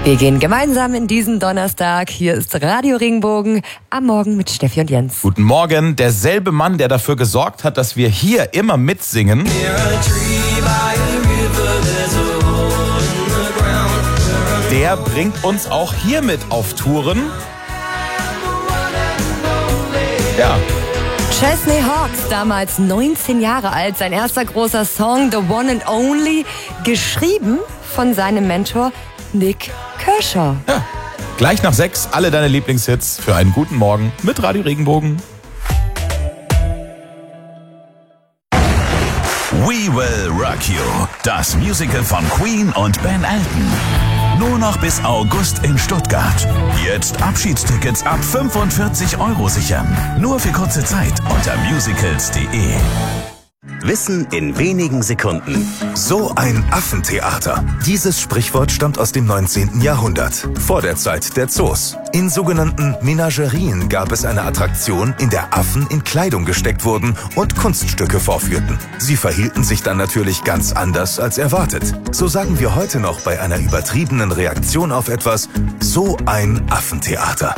Wir gehen gemeinsam in diesen Donnerstag. Hier ist Radio Regenbogen am Morgen mit Steffi und Jens. Guten Morgen. Derselbe Mann, der dafür gesorgt hat, dass wir hier immer mitsingen, der bringt uns auch hier mit auf Touren. Ja. Chesney Hawkes, damals 19 Jahre alt, sein erster großer Song, The One and Only, geschrieben von seinem Mentor Nik Kershaw. Ja. Gleich nach 6 alle deine Lieblingshits für einen guten Morgen mit Radio Regenbogen. We Will Rock You, das Musical von Queen und Ben Elton. Nur noch bis August in Stuttgart. Jetzt Abschiedstickets ab 45 € sichern. Nur für kurze Zeit unter musicals.de. Wissen in wenigen Sekunden. So ein Affentheater. Dieses Sprichwort stammt aus dem 19. Jahrhundert, vor der Zeit der Zoos. In sogenannten Menagerien gab es eine Attraktion, in der Affen in Kleidung gesteckt wurden und Kunststücke vorführten. Sie verhielten sich dann natürlich ganz anders als erwartet. So sagen wir heute noch bei einer übertriebenen Reaktion auf etwas, so ein Affentheater.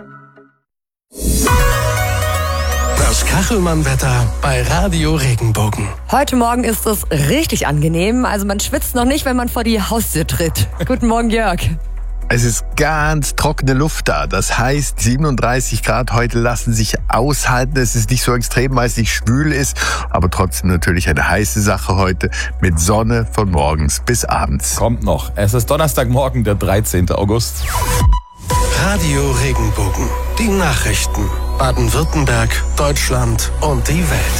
Das Kachelmann-Wetter bei Radio Regenbogen. Heute Morgen ist es richtig angenehm. Also man schwitzt noch nicht, wenn man vor die Haustür tritt. Guten Morgen, Jörg. Es ist ganz trockene Luft da. Das heißt, 37 Grad heute lassen sich aushalten. Es ist nicht so extrem, weil es nicht schwül ist, aber trotzdem natürlich eine heiße Sache heute mit Sonne von morgens bis abends. Kommt noch. Es ist Donnerstagmorgen, der 13. August. Radio Regenbogen. Die Nachrichten. Baden-Württemberg, Deutschland und die Welt.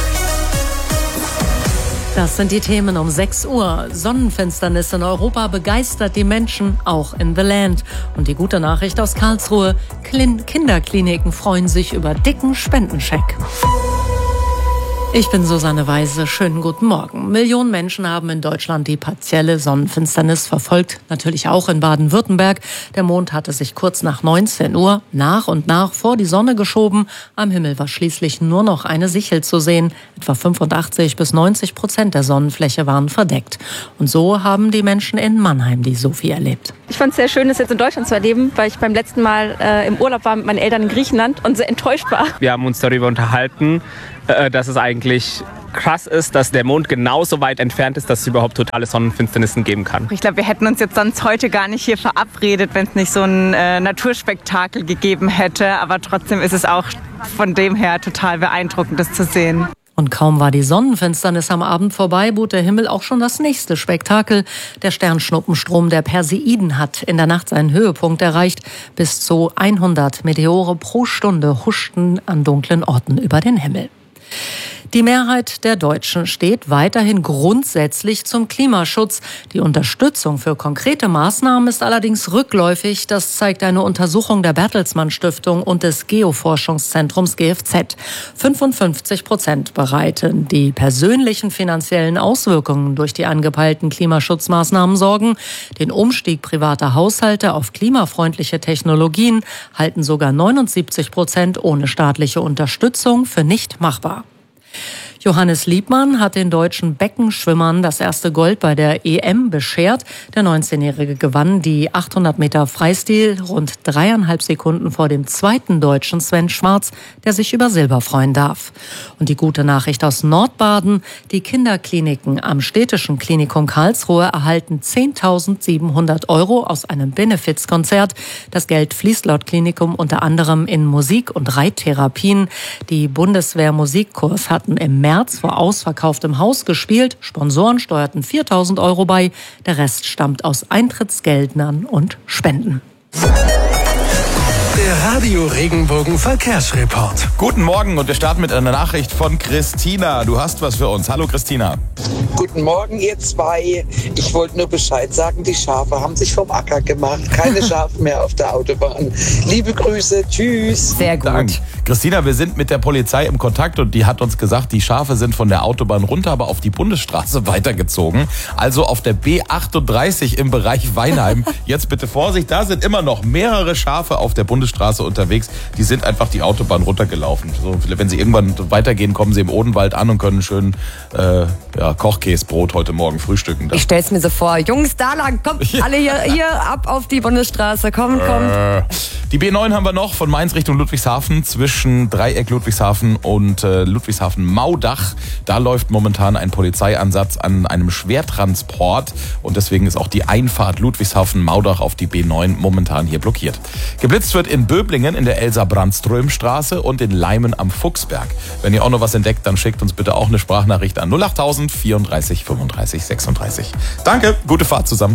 Das sind die Themen um 6 Uhr. Sonnenfinsternis in Europa begeistert die Menschen, auch in The Land. Und die gute Nachricht aus Karlsruhe. Kinderkliniken freuen sich über dicken Spendenscheck. Ich bin Susanne Weise. Schönen guten Morgen. Millionen Menschen haben in Deutschland die partielle Sonnenfinsternis verfolgt. Natürlich auch in Baden-Württemberg. Der Mond hatte sich kurz nach 19 Uhr nach und nach vor die Sonne geschoben. Am Himmel war schließlich nur noch eine Sichel zu sehen. Etwa 85-90% der Sonnenfläche waren verdeckt. Und so haben die Menschen in Mannheim die Sophie erlebt. Ich fand es sehr schön, das jetzt in Deutschland zu erleben, weil ich beim letzten Mal im Urlaub war mit meinen Eltern in Griechenland und sehr enttäuscht war. Wir haben uns darüber unterhalten, dass es eigentlich krass ist, dass der Mond genauso weit entfernt ist, dass es überhaupt totale Sonnenfinsternissen geben kann. Ich glaube, wir hätten uns jetzt sonst heute gar nicht hier verabredet, wenn es nicht so ein Naturspektakel gegeben hätte. Aber trotzdem ist es auch von dem her total beeindruckend, das zu sehen. Und kaum war die Sonnenfinsternis am Abend vorbei, bot der Himmel auch schon das nächste Spektakel. Der Sternschnuppenstrom der Perseiden hat in der Nacht seinen Höhepunkt erreicht. Bis zu 100 Meteore pro Stunde huschten an dunklen Orten über den Himmel. Die Mehrheit der Deutschen steht weiterhin grundsätzlich zum Klimaschutz. Die Unterstützung für konkrete Maßnahmen ist allerdings rückläufig. Das zeigt eine Untersuchung der Bertelsmann Stiftung und des Geoforschungszentrums GFZ. 55% bereiten die persönlichen finanziellen Auswirkungen durch die angepeilten Klimaschutzmaßnahmen Sorgen. Den Umstieg privater Haushalte auf klimafreundliche Technologien halten sogar 79% ohne staatliche Unterstützung für nicht machbar. Johannes Liebmann hat den deutschen Beckenschwimmern das erste Gold bei der EM beschert. Der 19-Jährige gewann die 800 Meter Freistil rund 3,5 Sekunden vor dem zweiten Deutschen Sven Schwarz, der sich über Silber freuen darf. Und die gute Nachricht aus Nordbaden: Die Kinderkliniken am Städtischen Klinikum Karlsruhe erhalten 10.700 € aus einem Benefizkonzert. Das Geld fließt laut Klinikum unter anderem in Musik- und Reittherapien. Die Bundeswehr-Musikkurs hatten im März vor ausverkauftem Haus gespielt. Sponsoren steuerten 4.000 € bei. Der Rest stammt aus Eintrittsgeldern und Spenden. Der Radio Regenbogen Verkehrsreport. Guten Morgen und wir starten mit einer Nachricht von Christina. Du hast was für uns. Hallo Christina. Guten Morgen ihr zwei. Ich wollte nur Bescheid sagen, die Schafe haben sich vom Acker gemacht. Keine Schafe mehr auf der Autobahn. Liebe Grüße, tschüss. Sehr gut. Dank. Christina, wir sind mit der Polizei im Kontakt und die hat uns gesagt, die Schafe sind von der Autobahn runter, aber auf die Bundesstraße weitergezogen. Also auf der B38 im Bereich Weinheim. Jetzt bitte Vorsicht, da sind immer noch mehrere Schafe auf der Bundesstraße Bundesstraße unterwegs. Die sind einfach die Autobahn runtergelaufen. So, wenn sie irgendwann weitergehen, kommen sie im Odenwald an und können schön Kochkäsebrot heute Morgen frühstücken. Ich stell's mir so vor. Jungs, da lang, kommt alle hier ab auf die Bundesstraße. Kommt. Die B9 haben wir noch von Mainz Richtung Ludwigshafen zwischen Dreieck Ludwigshafen und Ludwigshafen-Maudach. Da läuft momentan ein Polizeieinsatz an einem Schwertransport und deswegen ist auch die Einfahrt Ludwigshafen-Maudach auf die B9 momentan hier blockiert. Geblitzt wird in Böblingen in der Elsa-Brandström-Straße und in Leimen am Fuchsberg. Wenn ihr auch noch was entdeckt, dann schickt uns bitte auch eine Sprachnachricht an 08000 34 35 36. Danke, gute Fahrt zusammen.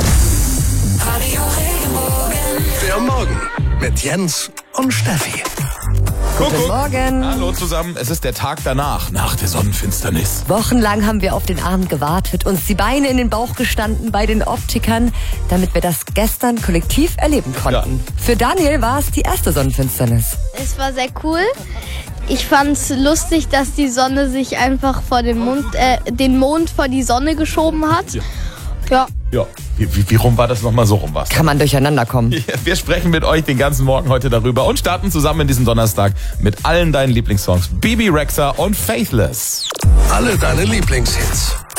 Der Morgen mit Jens und Steffi. Guten Morgen. Hallo zusammen, es ist der Tag danach, nach der Sonnenfinsternis. Wochenlang haben wir auf den Abend gewartet, uns die Beine in den Bauch gestanden bei den Optikern, damit wir das gestern kollektiv erleben konnten. Ja. Für Daniel war es die erste Sonnenfinsternis. Es war sehr cool. Ich fand's lustig, dass die Sonne sich einfach vor den Mond vor die Sonne geschoben hat. Ja. Wie rum war das nochmal? So rum war's. Kann man durcheinander kommen. Wir sprechen mit euch den ganzen Morgen heute darüber und starten zusammen in diesen Donnerstag mit allen deinen Lieblingssongs. Bibi Rexha und Faithless. Alle deine Lieblingshits.